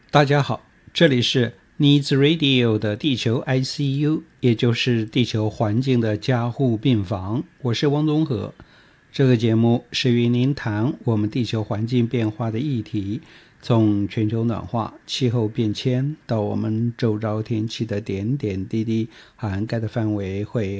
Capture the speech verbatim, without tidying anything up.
大家好，这里是 Needs Radio 的地球 I C U， 也就是地球环境的加护病房，我是汪东和。这个节目是与您谈我们地球环境变化的议题，从全球暖化、气候变迁到我们周遭天气的点点滴滴，涵盖的范围会